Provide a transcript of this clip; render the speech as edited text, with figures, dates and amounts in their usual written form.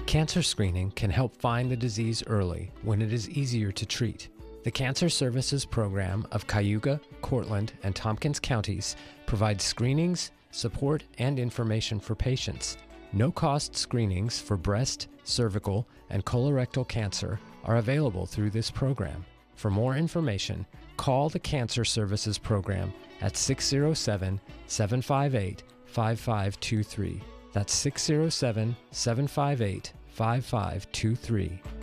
Cancer screening can help find the disease early when it is easier to treat. The Cancer Services Program of Cayuga, Cortland, and Tompkins counties provides screenings, support, and information for patients. No-cost screenings for breast, cervical, and colorectal cancer are available through this program. For more information, call the Cancer Services Program at 607-758-5523. That's 607-758-5523.